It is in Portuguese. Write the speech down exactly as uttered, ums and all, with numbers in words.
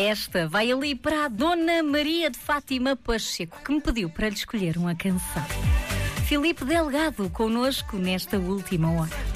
Esta vai ali para a Dona Maria de Fátima Pacheco, que me pediu para lhe escolher uma canção. Filipe Delgado, connosco nesta última hora.